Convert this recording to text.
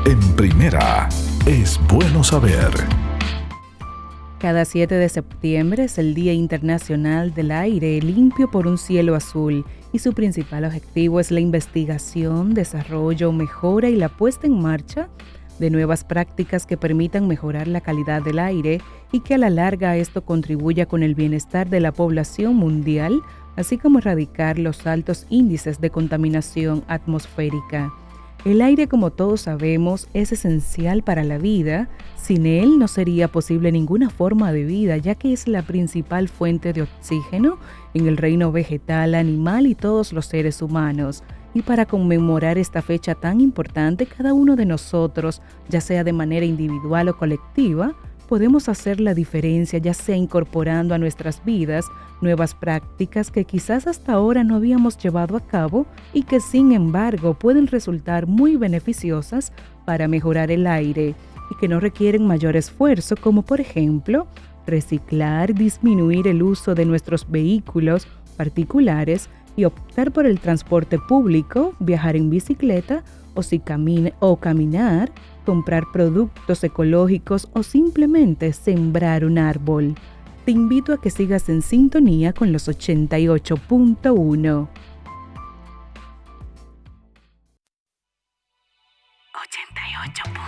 En Primera, es bueno saber. Cada 7 de septiembre es el Día Internacional del Aire Limpio por un Cielo Azul y su principal objetivo es la investigación, desarrollo, mejora y la puesta en marcha de nuevas prácticas que permitan mejorar la calidad del aire y que a la larga esto contribuya con el bienestar de la población mundial, así como erradicar los altos índices de contaminación atmosférica. El aire, como todos sabemos, es esencial para la vida. Sin él no sería posible ninguna forma de vida, ya que es la principal fuente de oxígeno en el reino vegetal, animal y todos los seres humanos. Y para conmemorar esta fecha tan importante, cada uno de nosotros, ya sea de manera individual o colectiva, podemos hacer la diferencia, ya sea incorporando a nuestras vidas nuevas prácticas que quizás hasta ahora no habíamos llevado a cabo y que sin embargo pueden resultar muy beneficiosas para mejorar el aire y que no requieren mayor esfuerzo, como por ejemplo reciclar, disminuir el uso de nuestros vehículos particulares y optar por el transporte público, viajar en bicicleta o caminar, comprar productos ecológicos o simplemente sembrar un árbol. Te invito a que sigas en sintonía con los 88.1. 88.